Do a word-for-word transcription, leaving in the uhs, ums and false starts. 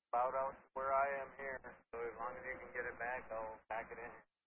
About out to where I am here. So as long as you can get it back, I'll pack it in.